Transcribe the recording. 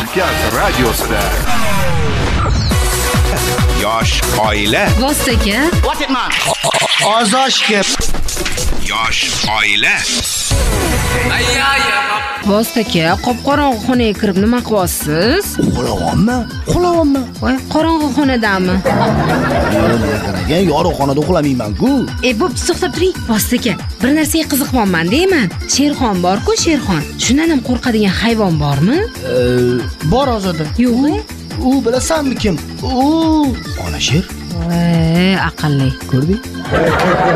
Mamlakat radiosida. Yosh oila. Vostaka. What it man? Ozoshga. Yosh oila. Vostaka, qop-qorong'i xonaga kirib nima qilyapsiz? Uxlayapman. Voy, qorong'i xonadami? Yo'q, yorug' xonada uxlamayman-ku. Bo'pti, to'xtab turing. Vostaka, bir narsaga qiziqmanman deyman. Sherxon bor-ku, Sherxon. Shundan ham qo'rqadigan hayvon bormi? Bor ozada. Yo'q. U bilasanmi kim? Ona sher. Aqlli. Ko'rding?